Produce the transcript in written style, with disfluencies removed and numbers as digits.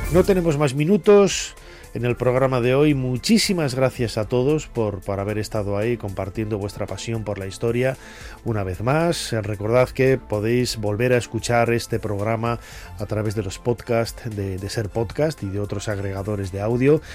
No tenemos más minutos en el programa de hoy. Muchísimas gracias a todos por haber estado ahí compartiendo vuestra pasión por la historia. Una vez más, recordad que podéis volver a escuchar este programa a través de los podcasts de Ser Podcast y de otros agregadores de audio.